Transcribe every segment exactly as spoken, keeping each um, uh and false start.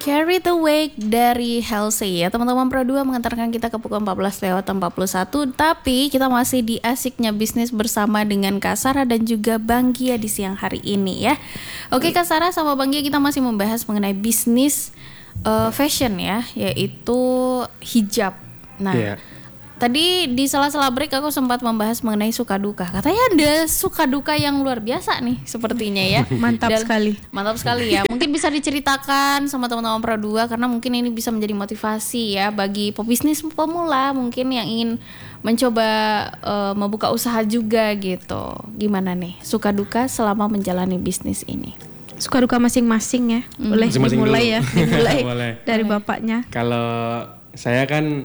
Carry the Wake dari Halsey ya. Teman-teman Pro dua mengantarkan kita ke pukul empat belas lewat empat puluh satu. Tapi kita masih di asiknya bisnis bersama dengan Kak Sarah dan juga Bang Gia di siang hari ini ya. Oke Kak Sarah sama Bang Gia, kita masih membahas mengenai bisnis uh, fashion ya, yaitu hijab. Nah yeah. Tadi di sela-sela break aku sempat membahas mengenai suka duka. Katanya ada suka duka yang luar biasa nih sepertinya ya. Mantap Dan, sekali. Mantap sekali ya. Mungkin bisa diceritakan sama teman-teman Pro dua karena mungkin ini bisa menjadi motivasi ya bagi pebisnis pemula mungkin yang ingin mencoba uh, membuka usaha juga gitu. Gimana nih suka duka selama menjalani bisnis ini? Suka duka masing-masing ya. Hmm. Boleh masing-masing dimulai dulu. ya. Dimulai Boleh. dari bapaknya. Kalau saya kan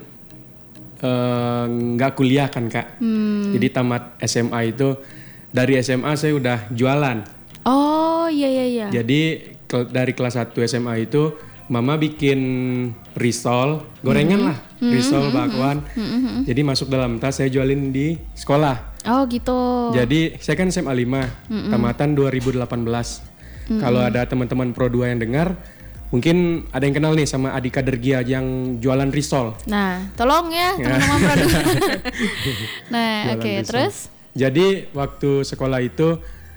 nggak uh, kuliah kan Kak, hmm. jadi tamat S M A itu dari S M A saya udah jualan. Oh iya iya iya. Jadi ke, dari kelas satu S M A itu mama bikin risol, gorengan mm-hmm. lah, risol mm-hmm. bakwan. Mm-hmm. Jadi masuk dalam tas saya jualin di sekolah. Oh gitu. Jadi saya kan S M A lima, mm-hmm. tamatan dua ribu delapan belas. Mm-hmm. Kalau ada teman-teman Pro dua yang dengar, mungkin ada yang kenal nih sama Adika Dergia yang jualan risol. Nah, tolong ya teman-teman Pro dua. Nah, oke, okay, terus? Jadi waktu sekolah itu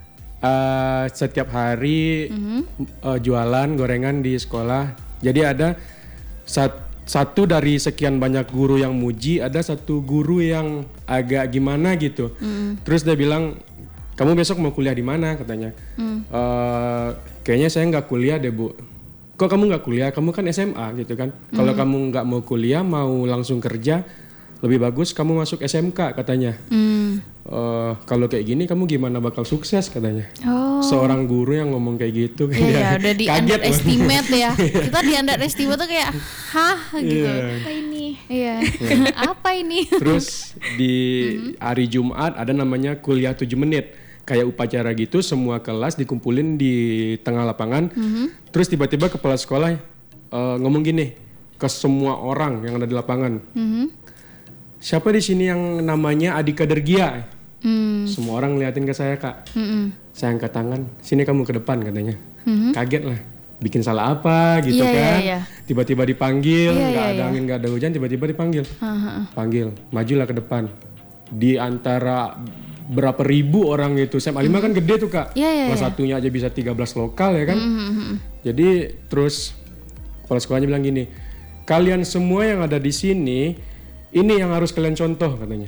uh, setiap hari mm-hmm. uh, jualan gorengan di sekolah. Jadi ada sat, satu dari sekian banyak guru yang muji, ada satu guru yang agak gimana gitu. Mm. Terus dia bilang, kamu besok mau kuliah di mana katanya? Mm. Uh, kayaknya saya nggak kuliah deh Bu. Kok kamu nggak kuliah? Kamu kan S M A gitu kan. Mm. Kalau kamu nggak mau kuliah, mau langsung kerja, lebih bagus kamu masuk S M K katanya. Mm. Uh, kalau kayak gini kamu gimana bakal sukses katanya. Oh. Seorang guru yang ngomong kayak gitu. Iya ya, udah di underestimate ya. Kita di underestimate tuh kayak, hah gitu. Yeah. Apa ini? Iya. Yeah. Apa ini? Terus di hari Jumat ada namanya kuliah tujuh menit. Kayak upacara gitu, semua kelas dikumpulin di tengah lapangan. Mm-hmm. Terus tiba-tiba kepala sekolah uh, ngomong gini ke semua orang yang ada di lapangan. Mm-hmm. Siapa di sini yang namanya Adika Dergia? Mm. Semua orang ngeliatin ke saya Kak. Mm-hmm. Saya angkat tangan, sini kamu ke depan katanya. Mm-hmm. Kaget lah, bikin salah apa gitu yeah, kan? Yeah, yeah. Tiba-tiba dipanggil, nggak yeah, yeah, ada yeah. angin, nggak ada hujan, tiba-tiba dipanggil. Uh-huh. Panggil, majulah ke depan. Di antara berapa ribu orang itu, S M A lima kan gede tuh Kak, yeah, yeah, kelas yeah. satunya aja bisa tiga belas lokal ya kan. Mm-hmm. Jadi terus kepala sekolahnya bilang gini, kalian semua yang ada di sini, ini yang harus kalian contoh katanya.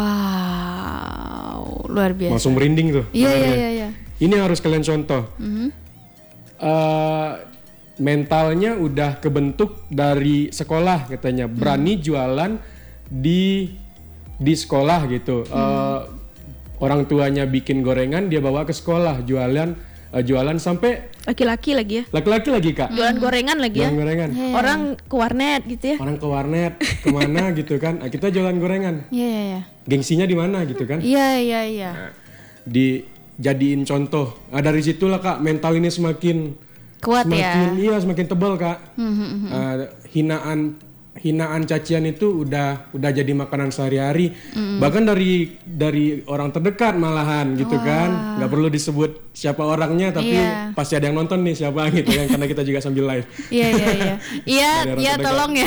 Wow, luar biasa. Langsung merinding tuh. Iya iya iya. iya. Ini yang harus kalian contoh. Mm-hmm. Uh, mentalnya udah kebentuk dari sekolah katanya, berani mm. jualan di di sekolah gitu. Mm. Uh, Orang tuanya bikin gorengan, dia bawa ke sekolah, jualan uh, jualan sampai laki-laki lagi ya. Laki-laki lagi Kak. Jualan gorengan lagi jualan ya. Gorengan. Yeah. Orang ke warnet gitu ya. Orang ke warnet, kemana gitu kan. Nah, kita jualan gorengan. Iya yeah, iya yeah, yeah. Gengsinya di mana gitu kan. Iya yeah, iya yeah, iya. Yeah. Nah, dijadiin contoh. Nah, dari situlah Kak mental ini semakin kuat semakin, ya. Iya, semakin tebal Kak. Mm-hmm. Uh, hinaan hinaan cacian itu udah udah jadi makanan sehari-hari. Mm. Bahkan dari dari orang terdekat malahan gitu. Wow. Kan, nggak perlu disebut siapa orangnya, tapi yeah. pasti ada yang nonton nih siapa gitu kan, karena kita juga sambil live. Iya iya iya. Iya iya tolong ya.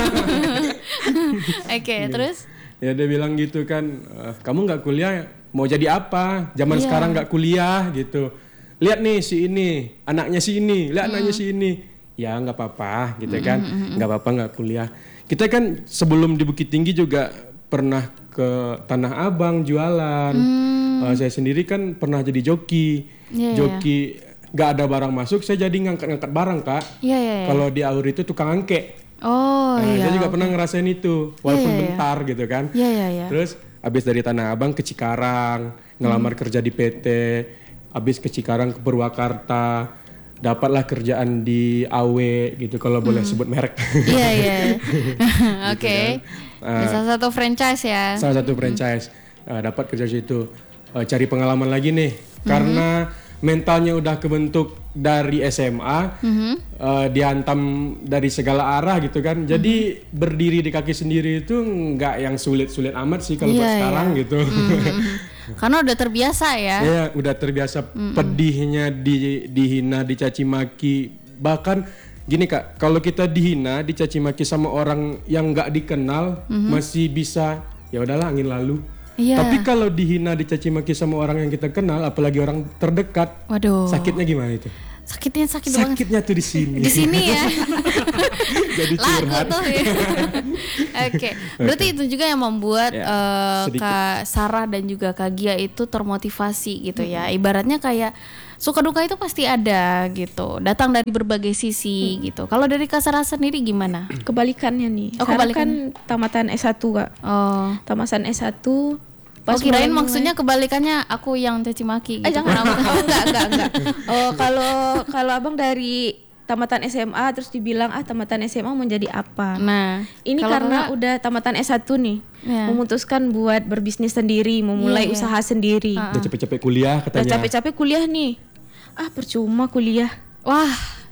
Oke okay, terus? Ya dia bilang gitu kan, e, kamu nggak kuliah mau jadi apa? Zaman yeah. sekarang nggak kuliah gitu. Lihat nih si ini, anaknya si ini, lihat mm. anaknya si ini. Ya nggak apa-apa gitu kan, nggak mm-hmm. apa-apa nggak kuliah. Kita kan sebelum di Bukit Tinggi juga pernah ke Tanah Abang jualan. Mm. Uh, saya sendiri kan pernah jadi joki, yeah, joki nggak yeah. ada barang masuk, saya jadi ngangkat-ngangkat barang Kak. Yeah, yeah, yeah. Kalau di Aur itu tukang angke. Oh nah, iya. Saya juga okay. pernah ngerasain itu, walaupun yeah, yeah, bentar yeah. gitu kan. Yeah, yeah, yeah. Terus abis dari Tanah Abang ke Cikarang, ngelamar mm. kerja di P T, abis ke Cikarang ke Purwakarta. Dapatlah kerjaan di A W gitu kalau hmm. boleh sebut merek. Iya iya. Oke. Uh, salah satu franchise ya. Salah satu franchise. Uh, dapat kerja situ. Uh, cari pengalaman lagi nih. Mm-hmm. Karena mentalnya udah kebentuk dari S M A, mm-hmm. uh, dihantam dari segala arah gitu kan. Jadi mm-hmm. berdiri di kaki sendiri itu nggak yang sulit-sulit amat sih kalau yeah, buat sekarang yeah. gitu. Mm-hmm. Karena udah terbiasa ya. Iya, udah terbiasa mm-mm. pedihnya di, dihina, dicaci maki. Bahkan gini Kak, kalau kita dihina, dicaci maki sama orang yang nggak dikenal, mm-hmm. masih bisa ya udahlah angin lalu. Iya. Tapi kalau dihina, dicaci maki sama orang yang kita kenal, apalagi orang terdekat, waduh. Sakitnya gimana itu? Sakitnya sakit banget. Sakitnya tuh di sini. Di sini ya. Jadi curhat. Lagu tuh ya. Oke, berarti itu juga yang membuat ya, uh, Kak Sarah dan juga Kak Gia itu termotivasi gitu ya. Ibaratnya kayak suka duka itu pasti ada gitu. Datang dari berbagai sisi hmm. gitu. Kalau dari Kak Sarah sendiri gimana? Kebalikannya nih. Oh, Sarah kebalikan. kan tamatan S satu Kak. Oh. Tamatan S satu. Pas oh, kirain mulai maksudnya kebalikannya aku yang caci maki gitu. Eh, jangan. Oh, enggak, enggak, enggak. Oh, kalau kalau Abang dari tamatan S M A terus dibilang ah tamatan S M A mau jadi apa? Nah, ini karena enggak, udah tamatan S satu nih. Yeah. Memutuskan buat berbisnis sendiri, memulai yeah, yeah. usaha sendiri. Uh-uh. Udah capek-capek kuliah katanya. Udah capek-capek kuliah nih. Ah, percuma kuliah. Wah.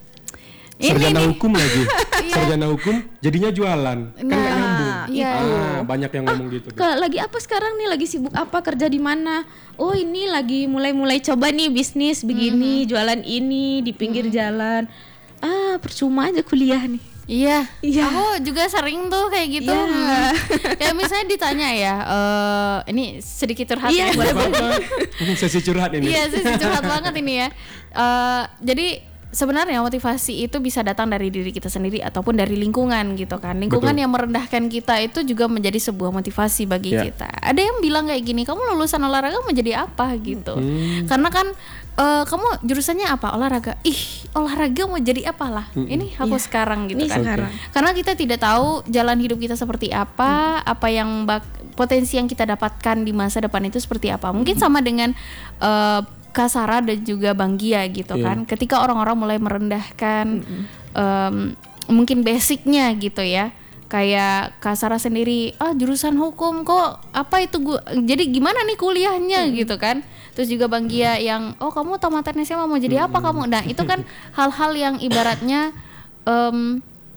Sarjana ini hukum lagi. Sarjana hukum jadinya jualan. Nah, kan gak nyambung. Iya. Ah, banyak yang ngomong ah, gitu. Kalau lagi apa sekarang nih? Lagi sibuk apa? Kerja di mana? Oh, ini lagi mulai-mulai coba nih bisnis begini, mm-hmm. jualan ini di pinggir mm-hmm. jalan. Ah, percuma aja kuliah nih. Iya, iya. Aku juga sering tuh kayak gitu. Yeah. Hmm. Kayak misalnya ditanya ya, uh, ini sedikit curhat yeah. ya, boleh-boleh. Ini sesi curhat ini. Iya, sesi curhat banget ini ya. Uh, jadi sebenarnya motivasi itu bisa datang dari diri kita sendiri ataupun dari lingkungan gitu kan. Lingkungan Betul. Yang merendahkan kita itu juga menjadi sebuah motivasi bagi yeah. kita. Ada yang bilang kayak gini, kamu lulusan olahraga mau jadi apa gitu. Hmm. Karena kan uh, kamu jurusannya apa? Olahraga. Ih, olahraga mau jadi apalah. Hmm. Ini aku yeah. sekarang gitu Ini kan. Sekarang. Karena kita tidak tahu jalan hidup kita seperti apa, hmm. apa yang bak- potensi yang kita dapatkan di masa depan itu seperti apa. Mungkin hmm. sama dengan uh, Kak Sarah dan juga Bang Gia gitu yeah. kan. Ketika orang-orang mulai merendahkan mm-hmm. um, mungkin basicnya gitu ya. Kayak Kak Sarah sendiri, ah jurusan hukum kok apa itu gua. Jadi gimana nih kuliahnya mm-hmm. gitu kan. Terus juga Bang Gia yang oh kamu tamatan S M A mau jadi mm-hmm. apa kamu. Nah itu kan hal-hal yang ibaratnya um,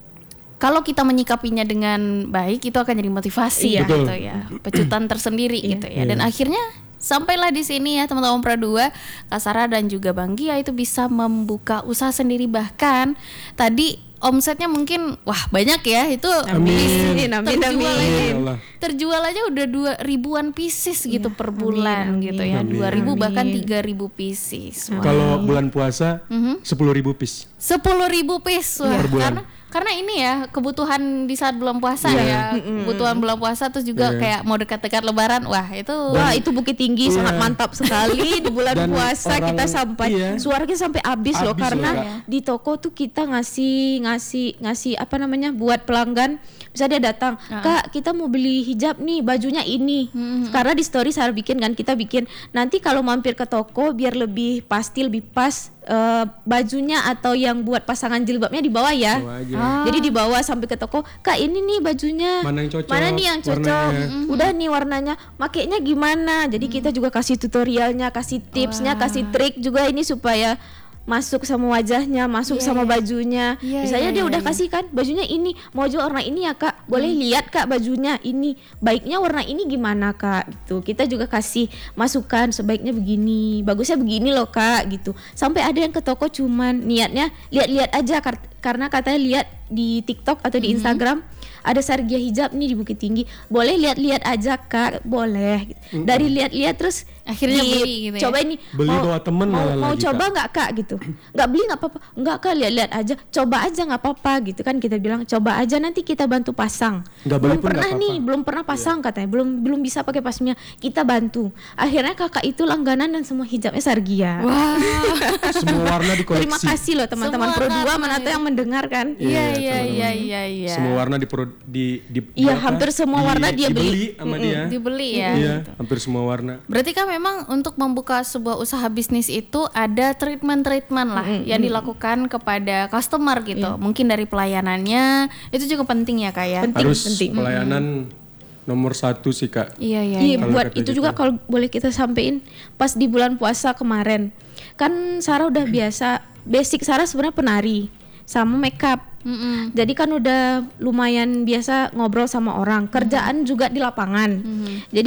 kalau kita menyikapinya dengan baik itu akan jadi motivasi iya. gitu ya. Pecutan tersendiri gitu ya. Dan akhirnya sampailah di sini ya teman-teman Pro dua, Kak Sarah dan juga Bang Gia itu bisa membuka usaha sendiri, bahkan tadi omsetnya mungkin wah banyak ya itu. Amin. Amin. Terjual Amin. aja, terjual aja udah dua ribuan pieces gitu ya, per bulan amin, gitu ya. Dua ribu bahkan tiga ribu pieces. Wow. Kalau bulan puasa sepuluh ribu piece. Sepuluh ribu piece wah, per bulan. Karena Karena ini ya kebutuhan di saat bulan puasa yeah. ya, mm-hmm. kebutuhan bulan puasa terus juga yeah. kayak mau dekat-dekat Lebaran, wah itu dan, wah itu Bukit Tinggi yeah. sangat mantap sekali di bulan dan puasa orang, kita sampai iya. suaranya sampai habis loh karena loh, di toko tuh kita ngasih ngasih ngasih apa namanya buat pelanggan, bisa dia datang uh-huh. Kak kita mau beli hijab nih bajunya ini, mm-hmm. karena di story saya bikin kan kita bikin nanti kalau mampir ke toko biar lebih pasti lebih pas. Uh, bajunya atau yang buat pasangan jilbabnya dibawa ya. Ah. Jadi dibawa sampai ke toko. Kak ini nih bajunya. Mana yang cocok? Mana nih yang cocok? Mm-hmm. Udah nih warnanya. Makainya gimana? Jadi mm. kita juga kasih tutorialnya, kasih tipsnya, Wah. kasih trik juga ini supaya masuk sama wajahnya, masuk yeah, sama bajunya. Yeah, Misalnya yeah, dia yeah, udah yeah. kasih kan bajunya ini, mau jual warna ini ya Kak. Boleh hmm. lihat Kak bajunya ini. Baiknya warna ini gimana Kak? Gitu. Kita juga kasih masukan sebaiknya begini, bagusnya begini loh Kak gitu. Sampai ada yang ke toko cuman niatnya lihat-lihat aja kar- karena katanya lihat di TikTok atau di hmm. Instagram ada sargia hijab nih di Bukit Tinggi. Boleh lihat-lihat aja Kak, boleh. Mm-hmm. Dari lihat-lihat terus akhirnya di, beli gitu ya. Coba ini beli mau, bawa temen mau, malah mau lagi, coba Kak. nggak Kak gitu. Nggak beli nggak apa-apa. Nggak Kak, lihat-lihat aja. Coba aja nggak apa-apa gitu kan kita bilang. Coba aja nanti kita bantu pasang. Nggak belum pun pernah nggak nih, apa-apa. belum pernah pasang yeah. katanya. Belum belum bisa pakai pasmia. Kita bantu. Akhirnya kakak itu langganan dan semua hijabnya sargia. Wah. Semua warna dikoleksi. Terima kasih loh teman-teman Pro dua mana tuh yang mendengar kan. Iya iya iya iya iya. Semua warna di di di Iya, hampir semua di, warna dia dibeli beli sama mm-mm. dia. Dibeli ya. Iya, gitu. hampir semua warna. Berarti kan memang untuk membuka sebuah usaha bisnis itu ada treatment-treatment lah mm-hmm. yang dilakukan kepada customer gitu. Yeah. Mungkin dari pelayanannya itu juga penting ya Kak ya. Penting, Harus penting. pelayanan mm-hmm. nomor satu sih Kak. Iya iya. Iya, iya. buat itu gitu. juga kalau boleh kita sampein pas di bulan puasa kemarin. Kan Sarah udah biasa, basic Sarah sebenarnya penari sama makeup. Mm-mm. Jadi kan udah lumayan biasa ngobrol sama orang, kerjaan mm-hmm. juga di lapangan. Mm-hmm. Jadi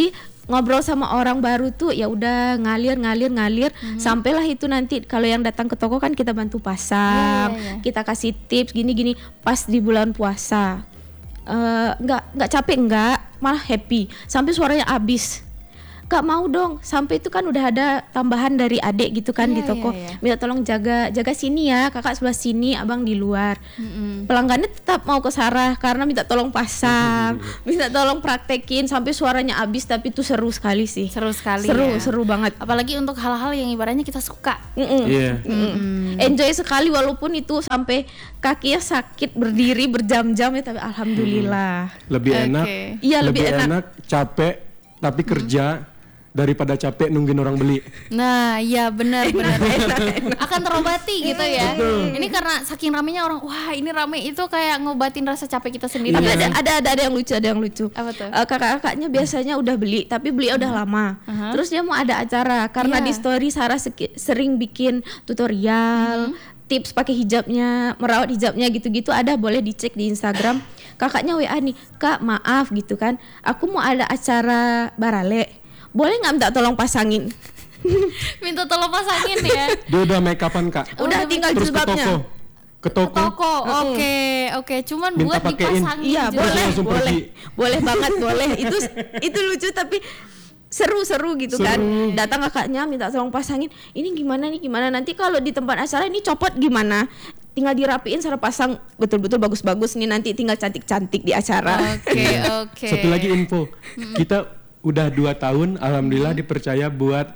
ngobrol sama orang baru tuh ya udah ngalir ngalir ngalir mm-hmm. sampailah itu nanti kalau yang datang ke toko kan kita bantu pasang, yeah, yeah, yeah. kita kasih tips gini-gini pas di bulan puasa. Uh, nggak nggak capek nggak, malah happy sampai suaranya habis. Gak mau dong, sampai itu kan udah ada tambahan dari adik gitu kan, yeah, di toko, yeah, yeah. minta tolong jaga jaga sini ya, kakak sebelah sini, abang di luar. Mm-hmm. Pelanggannya tetap mau ke Sarah karena minta tolong pasang, mm-hmm. minta tolong praktekin sampai suaranya habis, tapi itu seru sekali sih. Seru sekali. Seru, ya. seru banget. Apalagi untuk hal-hal yang ibaratnya kita suka. Mm-mm. Yeah. Mm-mm. Enjoy sekali walaupun itu sampai kakinya sakit berdiri berjam-jam ya, tapi alhamdulillah. Lebih okay. enak. Iya, lebih, lebih enak. enak capek tapi kerja. Mm. Daripada capek nungguin orang beli. Nah, ya benar benar. Akan terobati gitu ya. Betul. Ini karena saking ramenya orang, wah ini rame, itu kayak ngobatin rasa capek kita sendiri. Tapi Iya. ada, ada ada ada yang lucu, ada yang lucu. Apa tuh? Uh, kakak-kakaknya biasanya udah beli, tapi beli udah lama. Uh-huh. Terus dia mau ada acara karena Iya. di story Sarah seki- sering bikin tutorial, tips pakai hijabnya, merawat hijabnya gitu-gitu, ada, boleh dicek di Instagram. Kakaknya W A nih, "Kak, maaf gitu kan. Aku mau ada acara barale. Boleh nggak minta tolong pasangin?" Minta tolong pasangin ya. Dia udah make upan kak. Udah tinggal Terus ke jilbabnya. toko. Ke toko. Toko, oke, oke. Cuman Minta buat pakein. dipasangin Iya, juga. boleh, langsung boleh. pergi. Boleh banget, boleh. Itu itu lucu tapi seru-seru gitu Seru. kan. Datang kakaknya minta tolong pasangin. Ini gimana nih, gimana nanti kalau di tempat acara ini copot gimana? Tinggal dirapiin, Sarah pasang betul-betul bagus-bagus nih, nanti tinggal cantik-cantik di acara. Oke, oke. Satu lagi info. Kita udah dua tahun alhamdulillah dipercaya buat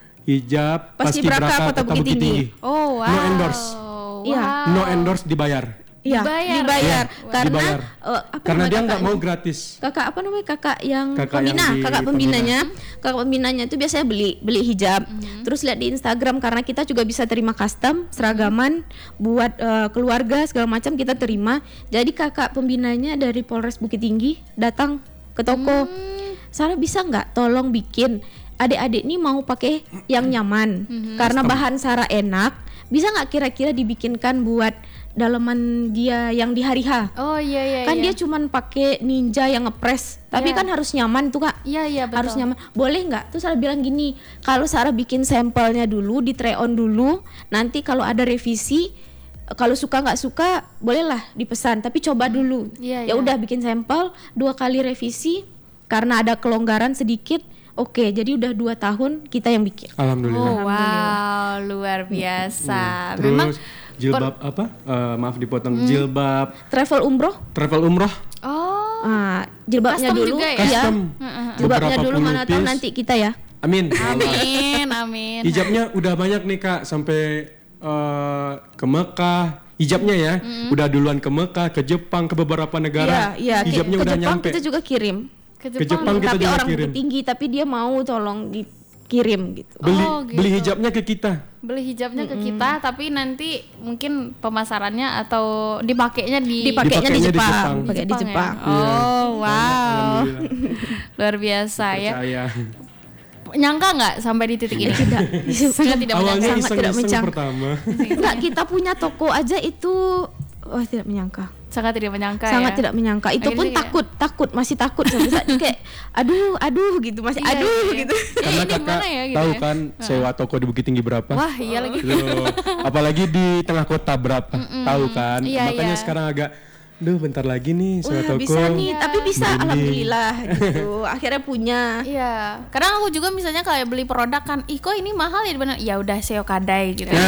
hijab Paskibraka Kota Bukit Tinggi. Oh, wow. No endorse. Iya. Wow. No endorse dibayar. Iya, Dibayar. dibayar. Iya, Karena dibayar. eh, apa Karena nama dia nggak kakaknya? mau gratis. Kakak apa namanya, kakak yang Kakak pembina, yang di kakak pembinanya, kakak pembinanya itu biasanya beli beli hijab, Mm-hmm. terus lihat di Instagram karena kita juga bisa terima custom seragaman buat eh, keluarga segala macam kita terima. Jadi kakak pembinanya dari Polres Bukit Tinggi datang ke toko, Mm. Sarah bisa nggak tolong bikin adik-adik nih mau pakai yang nyaman, Mm-hmm. karena bahan Sarah enak, bisa nggak kira-kira dibikinkan buat dalaman dia yang di hari H? Oh iya iya. Kan iya. dia cuman pakai Ninja yang ngepres, tapi Iya. kan harus nyaman tuh kak. Iya iya betul. Harus nyaman. Boleh nggak? Terus Sarah bilang gini, kalau Sarah bikin sampelnya dulu, di try on dulu, nanti kalau ada revisi, kalau suka nggak suka, bolehlah dipesan. Tapi coba dulu. Iya, Ya iya. udah bikin sampel, dua kali revisi, karena ada kelonggaran sedikit. Oke, jadi udah dua tahun kita yang bikin. Alhamdulillah. Oh wow, luar biasa. Terus Memang jilbab apa? Eh, maaf dipotong. Jilbab Travel umroh, travel umroh. oh ah, jilbabnya Custom dulu, juga ya? iya. Custom. Jilbabnya Beberapa dulu, puluh mana tahu piece. nanti kita ya. Amin. amin amin. Hijabnya udah banyak nih kak, sampai eh, ke Mekah. Hijabnya ya, udah duluan ke Mekah, ke Jepang, ke beberapa negara. Iya, iya. Hijabnya ke udah Jepang nyampe. kita juga kirim. Ke Ke Jepang kita Tapi juga orang kirim. Bukit Tinggi, tapi dia mau tolong dikirim gitu. Beli Oh, gitu. beli hijabnya ke kita. Beli hijabnya ke kita, tapi nanti mungkin pemasarannya atau dipakainya di Dipakainya Dipakainya di di Jepang, Jepang. pakai di Jepang ya? Jepang. Oh wow, Alhamdulillah. luar biasa ya. Percaya. Nyangka nggak sampai di titik ini? Tidak. Sangat tidak Awalnya menyangka. sangat tidak iseng-iseng mencang- pertama. Enggak, kita punya toko aja itu, wah tidak menyangka. Sangat tidak menyangka Sangat ya. tidak menyangka. Itu Akhirnya pun kayak- takut, takut, masih takut sampai saat ini kayak aduh, aduh gitu, masih Iya, aduh iya. gitu. Eh, Karena ini kakak gimana ya gitu tahu ya? kan sewa toko di Bukit Tinggi berapa? Wah iya lagi. Loh, apalagi di tengah kota berapa? Tahu kan? Iya, Makanya iya. sekarang agak, duh bentar lagi nih sewa Wah toko. bisa nih, tapi bisa Merinding. alhamdulillah gitu. Akhirnya punya. Iya, kadang aku juga misalnya kayak beli produk kan, ih kok ini mahal ya, benar. Ya udah S E O kadai gitu.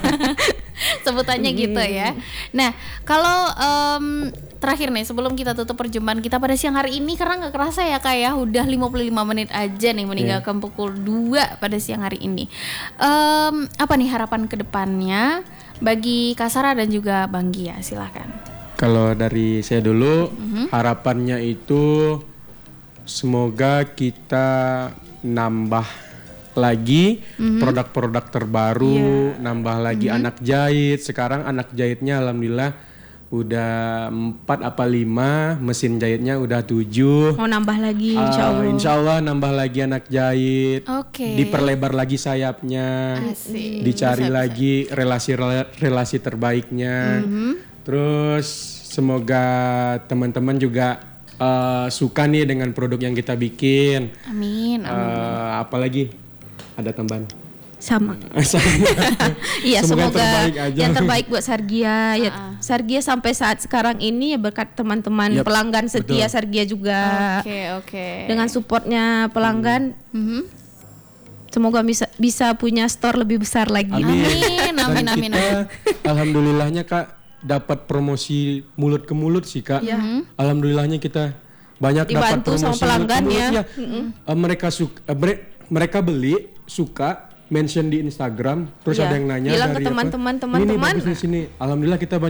Sebutannya gitu ya. Nah, kalau em, terakhir nih sebelum kita tutup perjumpaan kita pada siang hari ini, karena nggak kerasa ya kak ya, udah lima puluh lima menit aja nih meninggalkan pukul dua pada siang hari ini. Em, apa nih harapan kedepannya bagi Kak Sarah dan juga Bang Gia? Silahkan. Kalau dari saya dulu, Mhm. harapannya itu semoga kita nambah lagi Mhm. produk-produk terbaru, nambah lagi anak jahit. Sekarang anak jahitnya alhamdulillah udah empat apa lima, mesin jahitnya udah tujuh. Mau nambah lagi insya Ah, Allah. insya Allah nambah lagi anak jahit. Oke. Diperlebar lagi sayapnya. Asik. Dicari lagi relasi relasi terbaiknya. Mhm. Terus semoga teman-teman juga uh, suka nih dengan produk yang kita bikin. Amin. amin. Uh, apalagi ada tambahan. Sama. Sama. Iya, Semoga semoga yang terbaik aja. yang terbaik buat Sargia. Ya, Sargia sampai saat sekarang ini ya berkat teman-teman Yap, pelanggan setia betul. Sargia juga. Oke oke. Dengan supportnya pelanggan, Mhm. semoga bisa bisa punya store lebih besar lagi. Amin, Dan amin, amin, kita, alhamdulillahnya Kak dapat promosi mulut ke mulut sih Kak. Alhamdulillahnya kita banyak dapat Dibantu promosi sama pelanggan mulut ke mulut, ya. Eh, mereka suka, eh, mere- mereka beli, suka, mention di Instagram, terus Iya. ada yang nanya Bilang ke dari apa, teman-teman, "Ini nih teman-teman." bagus di sini. Alhamdulillah kita banyak